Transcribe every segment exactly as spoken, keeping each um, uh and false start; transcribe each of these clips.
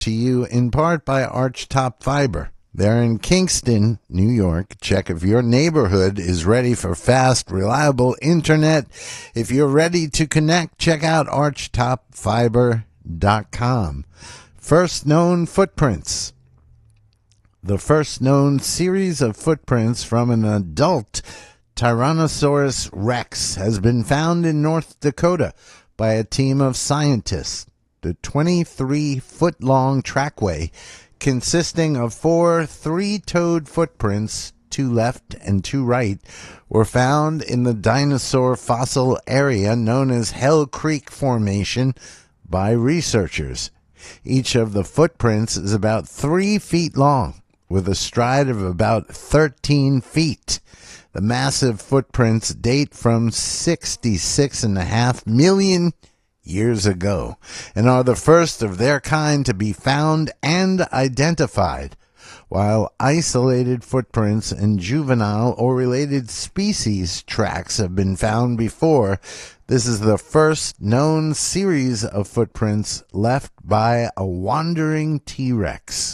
to you in part by Archtop Fiber. They're in Kingston, New York. Check if your neighborhood is ready for fast, reliable internet. If you're ready to connect, check out archtop fiber dot com. First known footprints. The first known series of footprints from an adult Tyrannosaurus rex has been found in North Dakota by a team of scientists. The twenty-three foot long trackway, consisting of four three-toed footprints, two left and two right, were found in the dinosaur fossil area known as Hell Creek Formation by researchers. Each of the footprints is about three feet long, with a stride of about thirteen feet. The massive footprints date from sixty-six and a half million years ago and are the first of their kind to be found and identified. While isolated footprints and juvenile or related species tracks have been found before, this is the first known series of footprints left by a wandering T-Rex.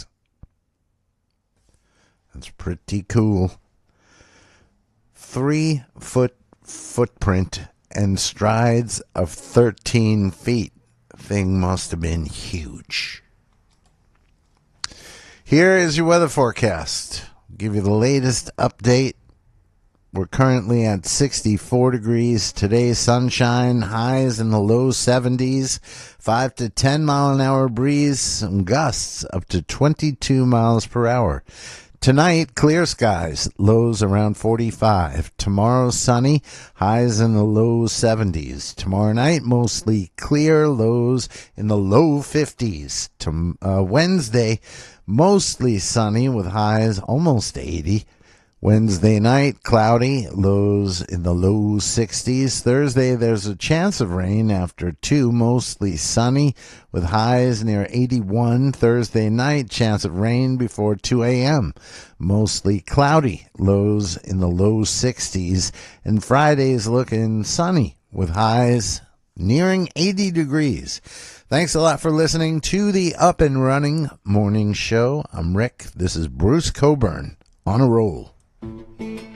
That's pretty cool. Three foot footprint and strides of thirteen feet. Thing must have been huge. Here is your weather forecast. I'll give you the latest update. We're currently at sixty-four degrees. Today, sunshine, highs in the low seventies, five to ten mile an hour breeze, some gusts up to twenty-two miles per hour. Tonight, clear skies, lows around forty-five. Tomorrow, sunny, highs in the low seventies. Tomorrow night, mostly clear, lows in the low fifties. To, uh, Wednesday, mostly sunny with highs almost eighty. Wednesday night, cloudy, lows in the low sixties. Thursday, there's a chance of rain after two, mostly sunny with highs near eighty-one. Thursday night, chance of rain before two a.m. Mostly cloudy, lows in the low sixties. And Friday's looking sunny with highs nearing eighty degrees. Thanks a lot for listening to the Up and Running Morning Show. I'm Rick. This is Bruce Coburn on a roll.